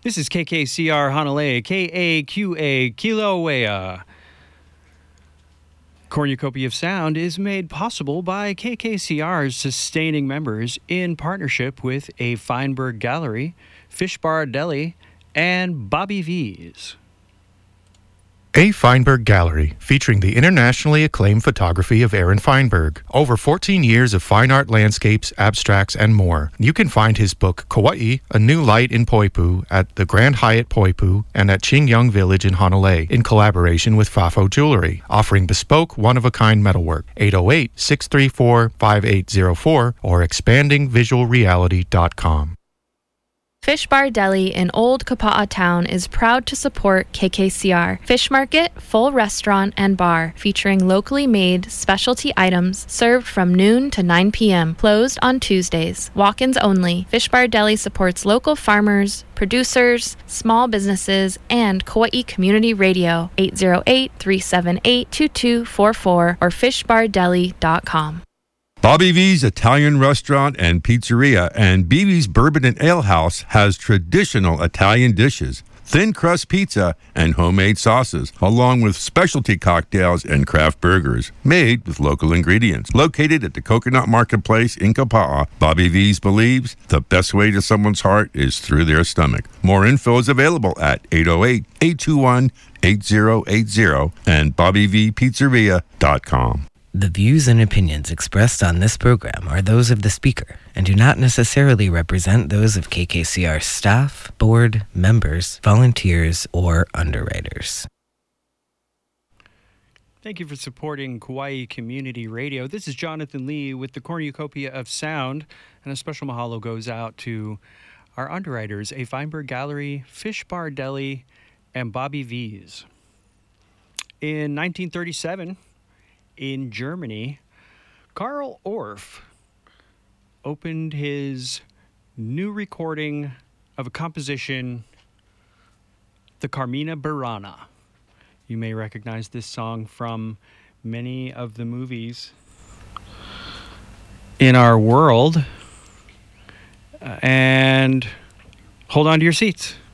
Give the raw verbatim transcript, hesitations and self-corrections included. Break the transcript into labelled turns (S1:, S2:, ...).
S1: This is K K C R Hanalei, K A Q A Kilauea. Cornucopia of Sound is made possible by K K C R's sustaining members in partnership with A. Feinberg Gallery, Fish Bar Deli, and Bobby V's.
S2: A. Feinberg Gallery, featuring the internationally acclaimed photography of Aaron Feinberg. Over fourteen years of fine art landscapes, abstracts, and more. You can find his book, Kauai, A New Light in Poipu, at the Grand Hyatt Poipu and at Qingyang Village in Hanalei, in collaboration with Fafo Jewelry, offering bespoke, one-of-a-kind metalwork. eight oh eight, six three four, five eight oh four or expanding visual reality dot com.
S3: Fish Bar Deli in Old Kapa'a Town is proud to support K K C R. Fish market, full restaurant, and bar featuring locally made specialty items served from noon to nine p.m. Closed on Tuesdays. Walk-ins only. Fish Bar Deli supports local farmers, producers, small businesses, and Kauai Community Radio. eight oh eight, three seven eight, two two four four or fish bar deli dot com.
S4: Bobby V's Italian Restaurant and Pizzeria and B B's Bourbon and Ale House has traditional Italian dishes, thin crust pizza, and homemade sauces, along with specialty cocktails and craft burgers made with local ingredients. Located at the Coconut Marketplace in Kapa'a, Bobby V's believes the best way to someone's heart is through their stomach. More info is available at eight oh eight, eight two one, eight oh eight oh and bobby v pizzeria dot com.
S5: The views and opinions expressed on this program are those of the speaker and do not necessarily represent those of K K C R staff, board, members, volunteers, or underwriters.
S1: Thank you for supporting Kauai Community Radio. This is Jonathan Lee with the Cornucopia of Sound, and a special mahalo goes out to our underwriters, A. Feinberg Gallery, Fish Bar Deli, and Bobby V's. In nineteen thirty-seven, in Germany, Karl Orff opened his new recording of a composition, the Carmina Burana. You may recognize this song from many of the movies in our world. Uh, and hold on to your seats.